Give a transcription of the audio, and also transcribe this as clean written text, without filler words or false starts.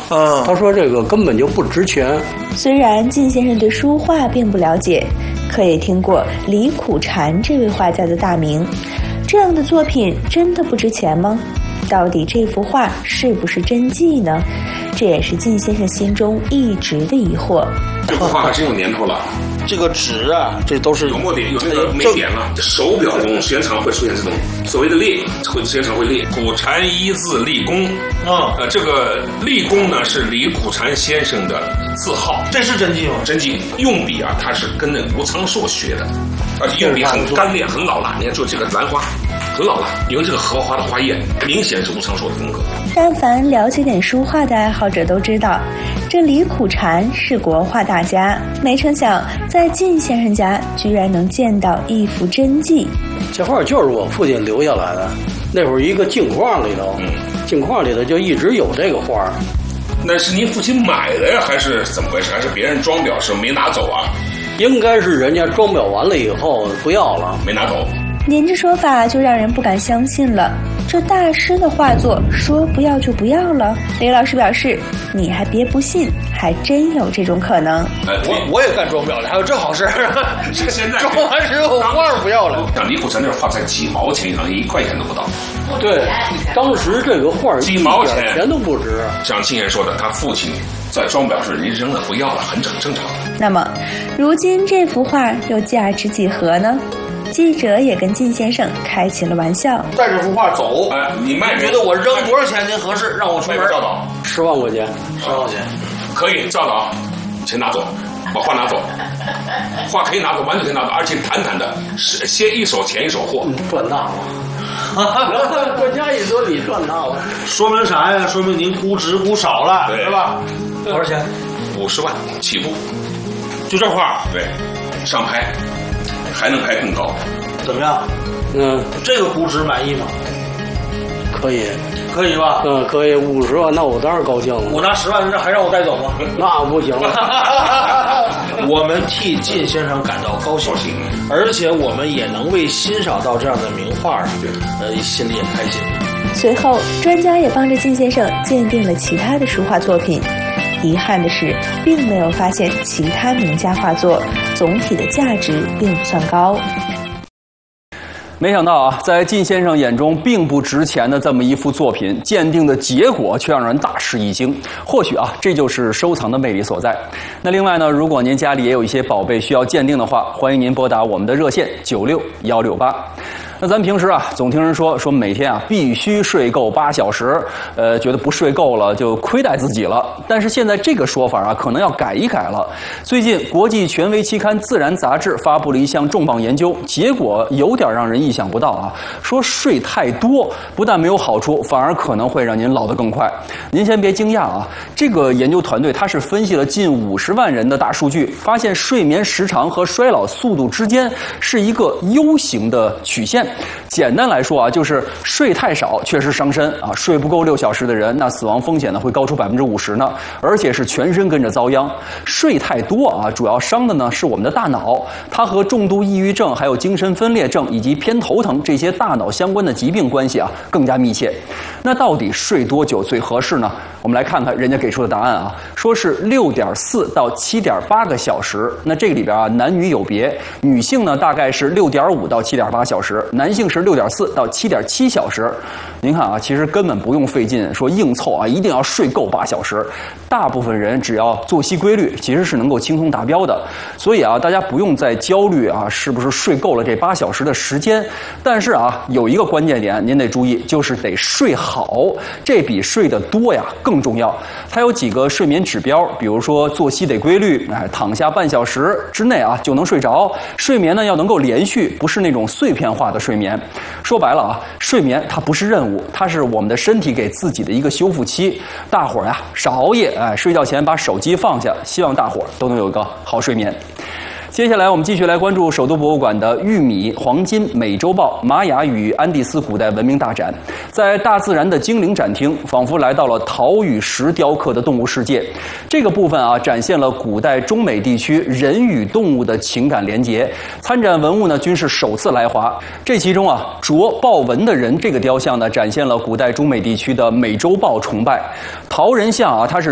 他说这个根本就不值钱。 虽然靳先生对书画并不了解，可也听过李苦禅这位画家的大名。这样的作品真的不值钱吗？到底这幅画是不是真迹呢？这也是靳先生心中一直的疑惑。 这幅画还真有年头了。 这个纸啊，这都是有墨点，有那个没点了。手表中时间长会出现这种所谓的裂，时间长会裂。苦禅一字立功，这个立功呢是李苦禅先生的字号。 这是真迹吗？ 真迹。用笔啊，他是跟那吴昌硕学的，而且用笔很干练，很老了。你看，就这个兰花。很老了，因为这个荷花的花叶明显是吴昌硕的风格。 但凡了解点书画的爱好者都知道，这李苦禅是国画大家，没成想在靳先生家居然能见到一幅真迹。 这画就是我父亲留下来的，那会儿一个镜框里头，镜框里头就一直有这个画。 那是您父亲买的呀，还是怎么回事？还是别人装裱时没拿走啊？ 应该是人家装裱完了以后不要了， 没拿走。 您这说法就让人不敢相信了，这大师的画作说不要就不要了。李老师表示，你还别不信，还真有这种可能。 我也干装裱的，还有这好事。 现在装完之后画不要了。 像李苦禅这画才几毛钱一张，1块钱都不到。 对，当时这个画几毛钱都不值。 像靳先生说的，他父亲在装裱时人扔了不要了，很正常。 那么，如今这幅画又价值几何呢？记者也跟靳先生开起了玩笑。 带这幅画走， 你卖觉得我扔多少钱您合适？让我出门照倒 10万块钱 ，10万块钱可以照倒，钱拿走，把画拿走，画可以拿走，完全可以拿走，而且坦坦的，先一手钱一手货， 赚大了。专家一说你赚大了， 说明啥呀？说明您估值估少了，是吧？多少钱 ？50万起步， 就这画？ 对，上拍。还能拍更高， 怎么样？这个估值满意吗？ 可以， 可以吧？ 可以，50万，那我当然高兴了。 我拿10万，还让我带走吗？ 那不行了。 我们替靳先生感到高兴，而且我们也能为欣赏到这样的名画，心里也开心。 随后，专家也帮着靳先生鉴定了其他的书画作品。遗憾的是，并没有发现其他名家画作，总体的价值并不算高。 没想到啊，在靳先生眼中并不值钱的这么一幅作品，鉴定的结果却让人大吃一惊。或许啊，这就是收藏的魅力所在。那另外呢，如果您家里也有一些宝贝需要鉴定的话，欢迎您拨打我们的热线96168。那咱平时啊，总听人说每天啊必须睡够8小时，觉得不睡够了就亏待自己了。但是现在这个说法啊，可能要改一改了。最近，国际权威期刊《自然》杂志发布了一项重磅研究，结果有点让人意想不到啊。说睡太多不但没有好处，反而可能会让您老得更快。您先别惊讶啊，这个研究团队它是分析了近50万人的大数据，发现睡眠时长和衰老速度之间是一个 U 型的曲线。简单来说啊，就是睡太少确实伤身啊，睡不够6小时的人，那死亡风险呢会高出50%呢，而且是全身跟着遭殃。睡太多啊，主要伤的呢是我们的大脑，它和重度抑郁症、还有精神分裂症以及偏头疼这些大脑相关的疾病关系啊更加密切。那到底睡多久最合适呢？我们来看看人家给出的答案啊，说是6.4到7.8个小时。那这个里边啊，男女有别，女性呢大概是6.5到7.8小时，男性是6.4到7.7小时。您看啊，其实根本不用费劲说硬凑啊，一定要睡够8小时。大部分人只要作息规律，其实是能够轻松达标的。所以啊，大家不用再焦虑啊，是不是睡够了这8小时的时间？但是啊，有一个关键点您得注意，就是得睡好，这比睡得多呀更重要。它有几个睡眠指标，比如说作息得规律，躺下半小时之内啊就能睡着。睡眠呢要能够连续，不是那种碎片化的睡眠。说白了啊，睡眠它不是任务，它是我们的身体给自己的一个修复期。大伙儿呀少熬夜，睡觉前把手机放下，希望大伙儿都能有个好睡眠。接下来我们继续来关注首都博物馆的玉米、黄金、美洲豹、玛雅与安第斯古代文明大展。在大自然的精灵展厅，仿佛来到了陶与石雕刻的动物世界。这个部分啊，展现了古代中美地区人与动物的情感连结。参展文物呢，均是首次来华。这其中啊，着豹纹的人这个雕像呢，展现了古代中美地区的美洲豹崇拜。陶人像啊，它是